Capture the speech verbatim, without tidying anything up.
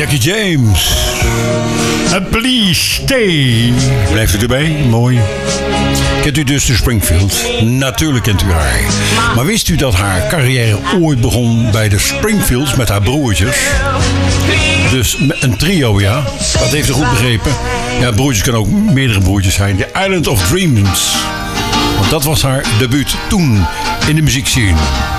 Jackie James. And please stay. Blijft u erbij? Mooi. Kent u dus de Springfields? Natuurlijk kent u haar. Maar wist u dat haar carrière ooit begon bij de Springfields met haar broertjes? Dus een trio, ja. Dat heeft u goed begrepen. Ja, broertjes kunnen ook meerdere broertjes zijn. The Island of Dreams. Want dat was haar debuut toen in de muziekscene.